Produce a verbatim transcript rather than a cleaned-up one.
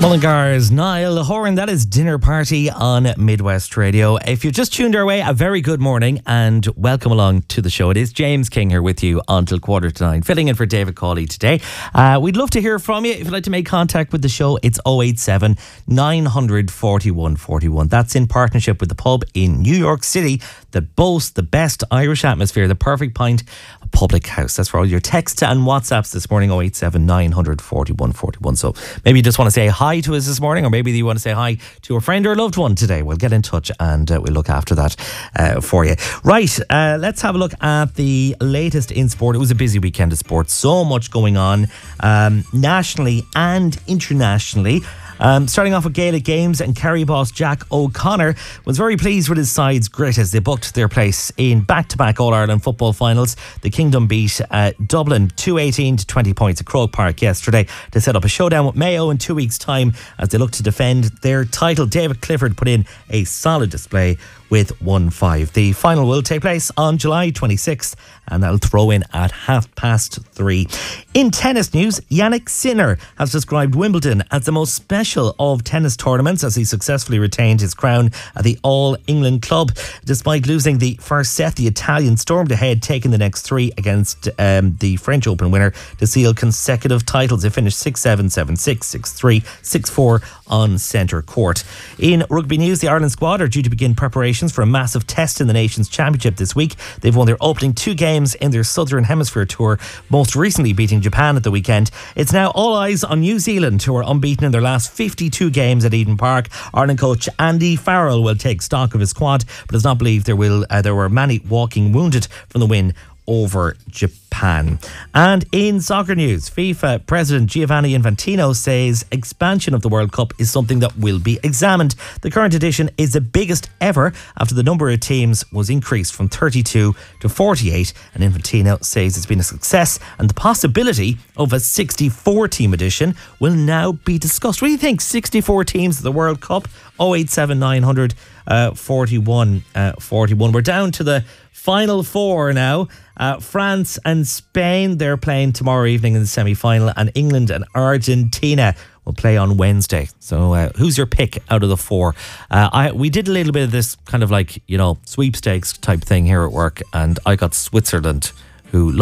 Mullingar's Niall Horan, that is Dinner Party on Midwest Radio. If you've just tuned our way, a very good morning and welcome along to the show. It is James King here with you until quarter to nine, filling in for David Cawley today. Uh, we'd love to hear from you. If you'd like to make contact with the show, it's oh eight seven, nine four one, four one. That's in partnership with the pub in New York City that boasts the best Irish atmosphere, the Perfect Pint Public House. That's for all your texts and WhatsApps this morning, oh eight seven, nine four one, four one. So maybe you just want to say hi to us this morning, or maybe you want to say hi to a friend or a loved one today. We'll get in touch and uh, we'll look after that uh, for you. Right, uh, let's have a look at the latest in sport. It was a busy weekend of sport. So much going on um, nationally and internationally. Um, starting off with Gaelic Games, and Kerry boss Jack O'Connor was very pleased with his side's grit as they booked their place in back-to-back All-Ireland football finals. The Kingdom beat uh, Dublin two eighteen to twenty points at Croke Park yesterday to set up a showdown with Mayo in two weeks' time as they look to defend their title. David Clifford put in a solid display with one five. The final will take place on July twenty-sixth, and that'll throw in at half past three. In tennis news, Yannick Sinner has described Wimbledon as the most special of tennis tournaments as he successfully retained his crown at the All England Club. Despite losing the first set, the Italian stormed ahead, taking the next three against um, the French Open winner to seal consecutive titles. They finished six seven, seven six, six three, six four on centre court. In rugby news, the Ireland squad are due to begin preparations for a massive test in the Nations Championship this week. They've won their opening two games in their Southern Hemisphere tour, most recently beating Japan at the weekend. It's now all eyes on New Zealand, who are unbeaten in their last fifty-two games at Eden Park. Ireland coach Andy Farrell will take stock of his squad, but does not believe there will uh, there were many walking wounded from the win over Japan. And in soccer news, FIFA President Giovanni Infantino says expansion of the World Cup is something that will be examined. The current edition is the biggest ever after the number of teams was increased from thirty-two to forty-eight, and Infantino says it's been a success and the possibility of a sixty-four team edition will now be discussed. What do you think? sixty-four teams of the World Cup? oh eight seven, nine four one, four one. We're down to the final four now. Uh, France and Spain, they're playing tomorrow evening in the semi-final, and England and Argentina will play on Wednesday. So uh, who's your pick out of the four? Uh, I we did a little bit of this kind of like, you know, sweepstakes type thing here at work, and I got Switzerland, who